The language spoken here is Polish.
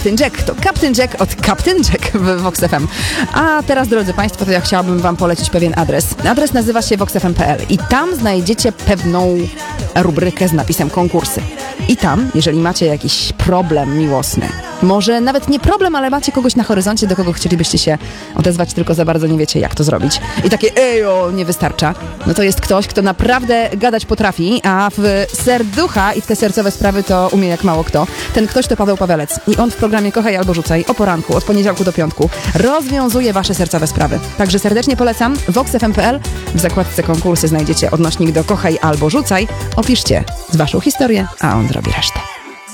Captain Jack, to Captain Jack od Captain Jack w Vox FM. A teraz, drodzy Państwo, to ja chciałabym Wam polecić pewien adres. Adres nazywa się voxfm.pl i tam znajdziecie pewną rubrykę z napisem konkursy. I tam, jeżeli macie jakiś problem miłosny, może nawet nie problem, ale macie kogoś na horyzoncie, do kogo chcielibyście się odezwać, tylko za bardzo nie wiecie, jak to zrobić. I takie ejo nie wystarcza. No to jest ktoś, kto naprawdę gadać potrafi, a w serducha i w te sercowe sprawy to umie jak mało kto. Ten ktoś to Paweł Pawelec. I on w programie Kochaj albo Rzucaj o poranku, od poniedziałku do piątku rozwiązuje wasze sercowe sprawy. Także serdecznie polecam. voxfm.pl. W zakładce konkursy znajdziecie odnośnik do Kochaj albo Rzucaj. Opiszcie waszą historię, a on zrobi resztę.